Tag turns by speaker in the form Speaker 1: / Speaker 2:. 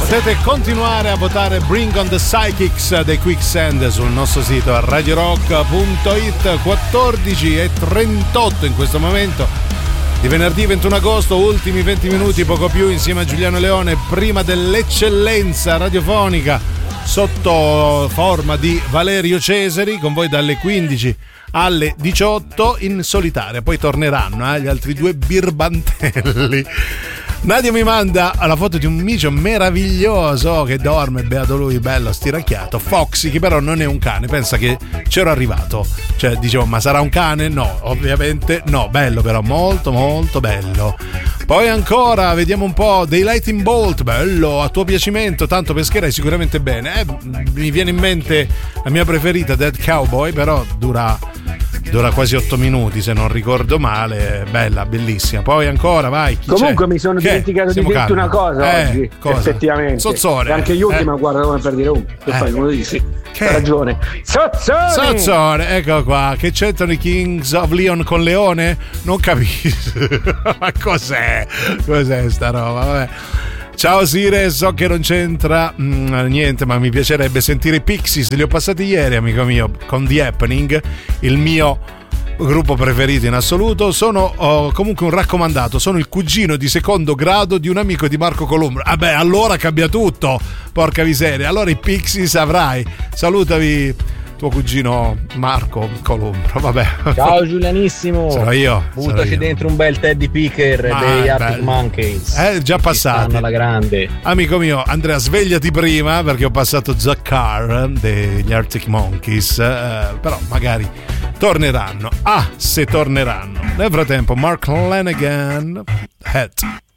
Speaker 1: Potete continuare a votare Bring on the Psychics dei Quicksand sul nostro sito radiorock.it. 14:38 in questo momento di venerdì 21 agosto, ultimi 20 minuti, poco più, insieme a Giuliano Leone, prima dell'eccellenza radiofonica sotto forma di Valerio Cesari, con voi dalle 15 alle 18 in solitaria. Poi torneranno gli altri due birbantelli. Nadia mi manda la foto di un micio meraviglioso che dorme, beato lui, bello stiracchiato, Foxy, che però non è un cane. Pensa che c'ero arrivato, cioè dicevo, ma sarà un cane? No, ovviamente no, bello però, molto molto bello. Poi ancora vediamo un po' dei Lightning Bolt, bello, a tuo piacimento, tanto pescherai sicuramente bene. Mi viene in mente la mia preferita, Dead Cowboy, però dura quasi 8 minuti se non ricordo male, bella, bellissima. Poi ancora, vai, chi
Speaker 2: comunque
Speaker 1: c'è?
Speaker 2: Mi sono dimenticato di dirti una cosa oggi,
Speaker 1: cosa?
Speaker 2: Effettivamente
Speaker 1: Sozzone,
Speaker 2: e anche io ma guarda come per dire che fai, uno dici hai ragione, Sozzone,
Speaker 1: ecco qua, che c'entrano i Kings of Leon con Leone? Non capisco. Ma cos'è sta roba? Vabbè. Ciao Sire, so che non c'entra niente, ma mi piacerebbe sentire i Pixies, li ho passati ieri, amico mio, con The Happening, il mio gruppo preferito in assoluto. Sono comunque un raccomandato, sono il cugino di secondo grado di un amico di Marco Columbro. Vabbè, allora cambia tutto, porca miseria, allora i Pixies avrai. Salutami tuo cugino Marco Columbro, vabbè.
Speaker 3: Ciao Giulianissimo.
Speaker 1: Sono io.
Speaker 3: Buttaci dentro un bel Teddy Picker dei Arctic Monkeys.
Speaker 1: Già passati.
Speaker 3: Alla grande.
Speaker 1: Amico mio, Andrea, svegliati prima perché ho passato Zakar degli Arctic Monkeys, però magari torneranno. Se torneranno. Nel frattempo, Mark Lanegan, Hat.